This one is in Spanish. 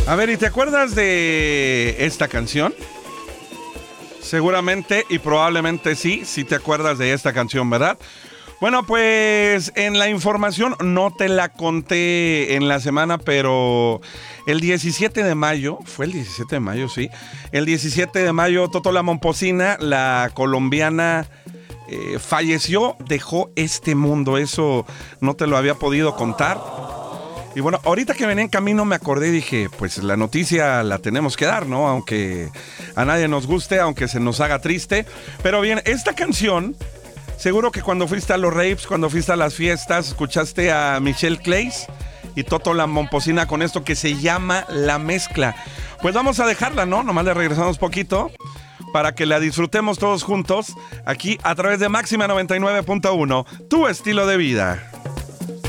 A ver, ¿y te acuerdas de esta canción? Seguramente y probablemente sí te acuerdas de esta canción, ¿verdad? Bueno, pues en la información no te la conté en la semana, pero el 17 de mayo, fue el 17 de mayo, sí. El 17 de mayo, Totó la Momposina, la colombiana, falleció, dejó este mundo. Eso no te lo había podido contar. Y bueno, ahorita que venía en camino me acordé y dije, pues la noticia la tenemos que dar, ¿no? Aunque a nadie nos guste, aunque se nos haga triste. Pero bien, esta canción, seguro que cuando fuiste a los raves, cuando fuiste a las fiestas, escuchaste a Michelle Clays y Totó la Momposina con esto que se llama La Mezcla. Pues vamos a dejarla, ¿no? Nomás le regresamos poquito para que la disfrutemos todos juntos aquí a través de Máxima 99.1, tu estilo de vida.